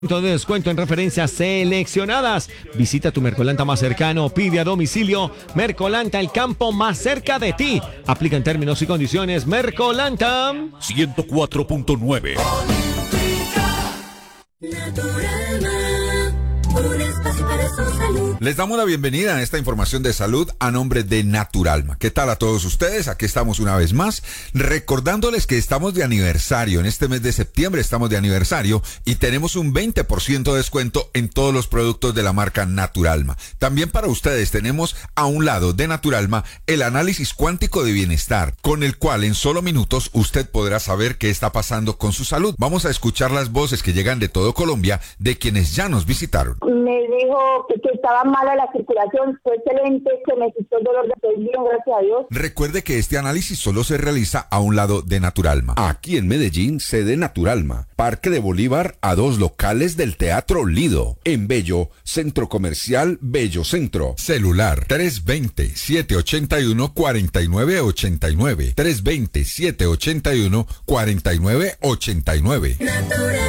De descuento en referencias seleccionadas. Visita tu Mercolanta más cercano, pide a domicilio. Mercolanta, el campo más cerca de ti. Aplica en términos y condiciones. Mercolanta 104.9. Les damos la bienvenida a esta información de salud a nombre de Naturalma. ¿Qué tal a todos ustedes? Aquí estamos una vez más, recordándoles que estamos de aniversario. En este mes de septiembre estamos de aniversario y tenemos un 20% de descuento en todos los productos de la marca Naturalma. También para ustedes tenemos a un lado de Naturalma el análisis cuántico de bienestar, con el cual en solo minutos usted podrá saber qué está pasando con su salud. Vamos a escuchar las voces que llegan de todo Colombia de quienes ya nos visitaron. Me dijo que estaba mala la circulación, fue excelente, que me quitó el dolor de pecho, gracias a Dios. Recuerde que este análisis solo se realiza a un lado de Naturalma. Aquí en Medellín, sede Naturalma. Parque de Bolívar, a 2 locales del Teatro Lido. En Bello, Centro Comercial Bello Centro. Celular 320-781-4989. 320-781-4989.